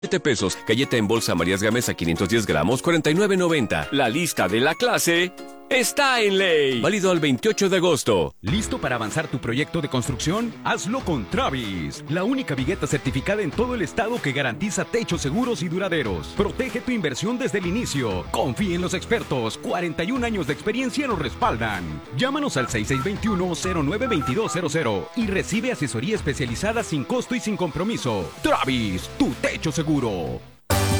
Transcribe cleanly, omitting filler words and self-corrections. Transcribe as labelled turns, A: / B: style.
A: pesos. Galleta en bolsa Marías Gamesa 510 gramos, 49.90. La lista de la clase está en ley. Válido al 28 de agosto.
B: ¿Listo para avanzar tu proyecto de construcción? Hazlo con Travis, la única vigueta certificada en todo el estado que garantiza techos seguros y duraderos. Protege tu inversión desde el inicio. Confía en los expertos. 41 años de experiencia nos respaldan. Llámanos al 6621-092200 y recibe asesoría especializada sin costo y sin compromiso. Travis, tu techo seguro.